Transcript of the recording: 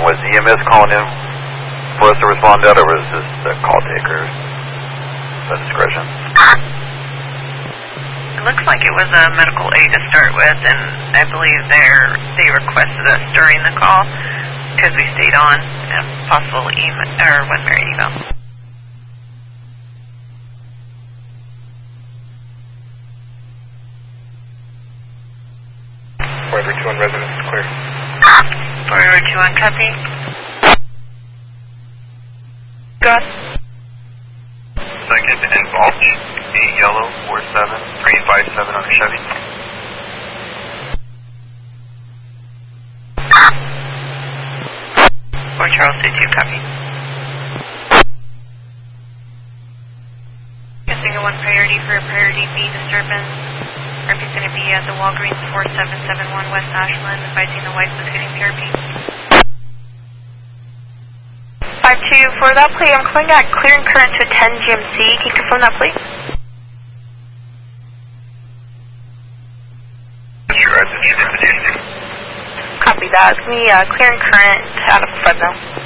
was EMS calling in for us to respond to that, or was this the call taker? At discretion. It looks like it was a medical aid to start with, and I believe they requested us during the call because we stayed on a possible email or Westbury email. Forever 2 residence is clear. Forever 2 copy. Go. Second and Balch, A yellow 47357 on a Chevy. Or Charles 2 copy. Guessing a 1 priority for a priority B disturbance. Therapy's going to be at the Walgreens 4771 West Ashland, advising the wife was getting therapy. 5-2, for that plate, I'm calling at clearing current to 10 GMC. Can you confirm that, please? Sure, I just need to. Copy that. It's going to be clearing current out of Fresno.